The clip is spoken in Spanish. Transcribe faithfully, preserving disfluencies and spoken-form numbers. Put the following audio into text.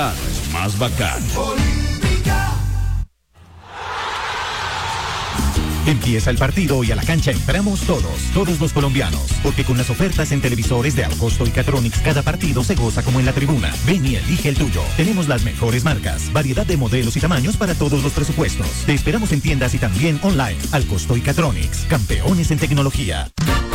Más bacán. Empieza el partido y a la cancha entramos todos, todos los colombianos, porque con las ofertas en televisores de Alcosto y Catronics cada partido se goza como en la tribuna. Ven y elige el tuyo. Tenemos las mejores marcas, variedad de modelos y tamaños para todos los presupuestos. Te esperamos en tiendas y también online. Alcosto y Catronics, campeones en tecnología.